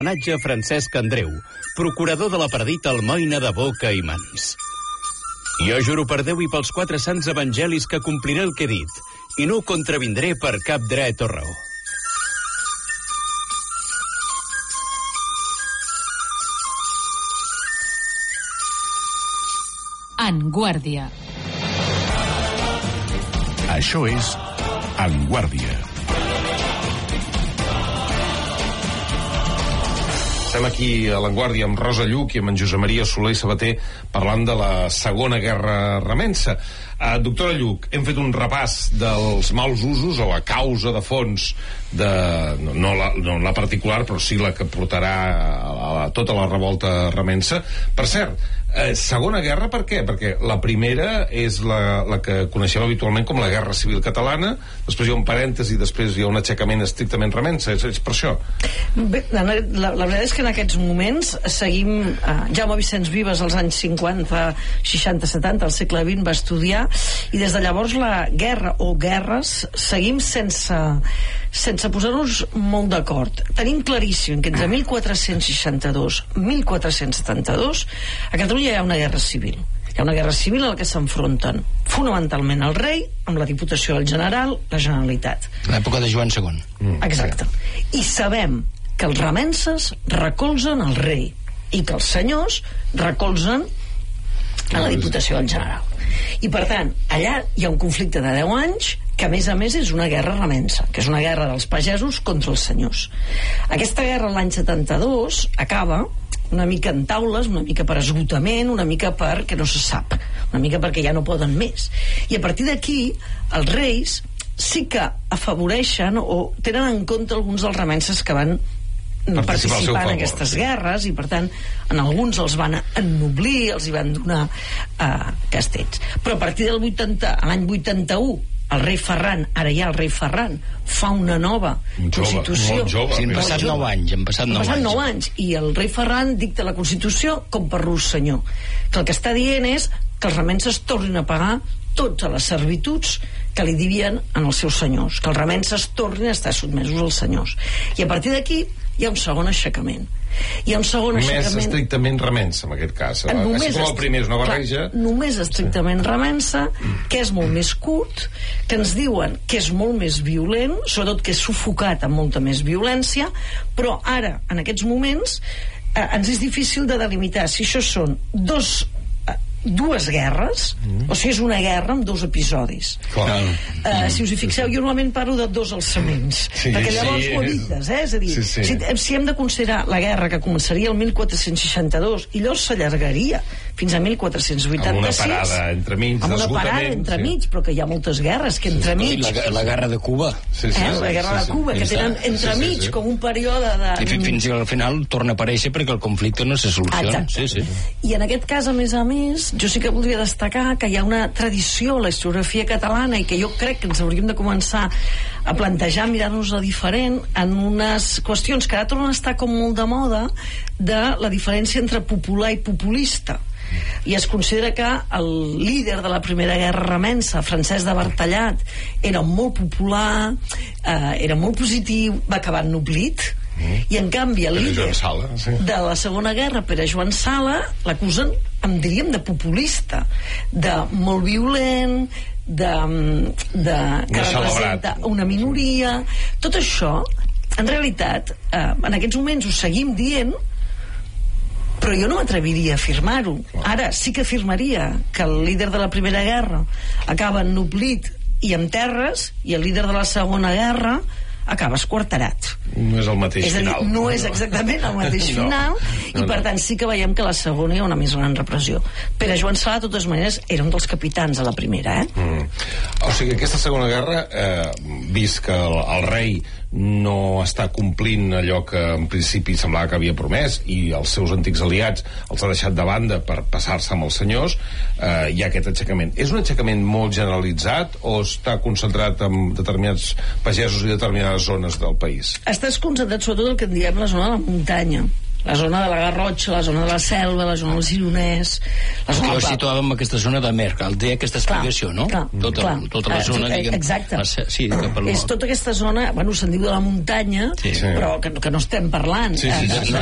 Homenatge a Francesc Andreu, procurador de la Perdita Almoina de boca i mans. Jo juro per Déu i pels 4 sants evangelis que compliré el que he dit, i no ho contravindré per cap dret o raó. En Guàrdia. Això és En Guàrdia. Estem aquí a l'Enguàrdia amb Rosa Lluch i amb en Josep Maria Soler i Sabater parlant de la Segona Guerra Remença. Doctora Lluch, hem fet un repàs dels mals usos o la causa de fons de, no la particular, però sí la que portarà a tota la revolta remença. Per cert, Segona Guerra per què? Perquè la primera és la que coneixem habitualment com la Guerra Civil Catalana, després hi ha un parèntesi, després hi ha un aixecament estrictament remença, és per això. Bé, la veritat és que en aquests moments seguim... Jaume Vicenç Vives als anys 50, 60, 70, al segle XX va estudiar, i des de llavors la guerra o guerres seguim sense posar-nos molt d'acord. Tenim claríssim que entre 1462 i 1472 a Catalunya hi ha una guerra civil. Hi ha una guerra civil a la que s'enfronten fonamentalment el rei amb la Diputació del General, la Generalitat. L'època de Joan II. Exacte. I sabem que els remences recolzen el rei i que els senyors recolzen a la Diputació del General. I per tant, allà hi ha un conflicte de 10 anys que a més és una guerra remença, que és una guerra dels pagesos contra els senyors. Aquesta guerra l'any 72 acaba una mica en taules, una mica per esgotament, una mica perquè no se sap, una mica perquè ja no poden més. I a partir d'aquí els reis sí que afavoreixen o tenen en compte alguns dels remences que van participar en aquestes guerres, i per tant en alguns els van ennoblir, els hi van donar castells. Però a partir del 80, l'any 81, el rei Ferran, ara ja el rei Ferran, fa una nova Constitució. Molt jove. Sí, han passat 9 anys. I el rei Ferran dicta la Constitució com per Rosselló, que el que està dient és que els remences tornin a pagar totes les servituds que li devien en els seus senyors, que els remences tornin a estar sotmesos als senyors. I a partir d'aquí hi ha un segon aixecament. Hi ha un segon aixecament... Més estrictament remença, en aquest cas. Així com el primer és una barreja... Només estrictament remença, que és molt més curt, que ens diuen que és molt més violent, sobretot que és sufocat amb molta més violència, però ara, en aquests moments, ens és difícil de delimitar si això són dues guerres, o si és una guerra amb 2 episodis. Si us hi fixeu, jo normalment parlo de 2 alçaments, perquè llavors ho evites, és a dir, si hem de considerar la guerra que començaria el 1462 i llavors s'allargaria fins a 1486, amb una parada entremig, amb una parada entremig, però que hi ha moltes guerres que entremig... La guerra de Cuba. La guerra de Cuba, que tenen entremig com un període de... I fins al final torna a aparèixer perquè el conflicte no se soluciona. I en aquest cas, a més, jo sí que voldria destacar que hi ha una tradició a la historiografia catalana i que jo crec que ens hauríem de començar a plantejar, mirar-nos-la diferent en unes qüestions que ara tornen a estar com molt de moda, de la diferència entre popular i populista. I es considera que el líder de la Primera Guerra Remença, Francesc de Bartallat, era molt popular, era molt positiu, va acabar ennoblit, i en canvi el líder de la Segona Guerra, Pere Joan Sala, l'acusen, diríem, de populista, de molt violent, que representa una minoria. Tot això, en realitat, en aquests moments ho seguim dient, però jo no m'atreviria a afirmar-ho. Ara sí que afirmaria que el líder de la Primera Guerra acaba ennoblit i amb terres, i el líder de la Segona Guerra acaba esquarterat. No és el mateix final. No és exactament el mateix final, i per tant sí que veiem que a la segona hi ha una més gran repressió. Pere Joan Sala, de totes maneres, era un dels capitans a la primera, O sigui, aquesta Segona Guerra, vist que el rei no està complint allò que en principi semblava que havia promès i els seus antics aliats els ha deixat de banda per passar-se amb els senyors, hi ha aquest aixecament. És un aixecament molt generalitzat o està concentrat en determinats pagesos i determinades zones del país? Estàs concentrat sobretot el que en diem la zona de la muntanya. la zona de la Garrotxa, la zona de la Selva, la zona del Gironès, la zona Perquè ho del Pla. situàvem en aquesta zona de Mer, cal dir aquesta explicació, no? Tota la zona, diguem... Exacte. Sí, cap al És nord. tota aquesta zona, bueno, se'n diu de la muntanya, Sí. però que no estem parlant. Sí.